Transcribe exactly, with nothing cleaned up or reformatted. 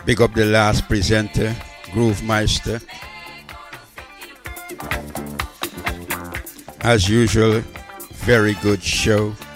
Big up the last presenter, Groove Meister. As usual, very good show.